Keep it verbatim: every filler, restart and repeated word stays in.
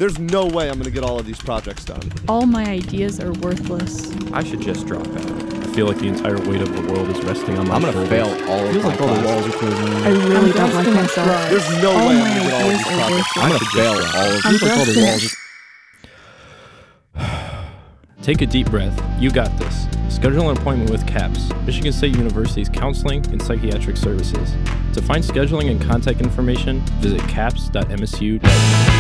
There's no way I'm going to get all of these projects done. All my ideas are worthless. I should just drop out. I feel like the entire weight of the world is resting on my I'm going to shoulders. fail all of Feels my like all the classes. walls are closing in. I really I'm don't like grasping at myself. straws. There's no All way my I'm going to get all of ideas these are projects. worthless. I'm going to fail all of I'm them. Feels like all the grasping walls are... Take a deep breath. You got this. Schedule an appointment with CAPS, Michigan State University's Counseling and Psychiatric Services. To find scheduling and contact information, visit caps dot m s u dot e d u.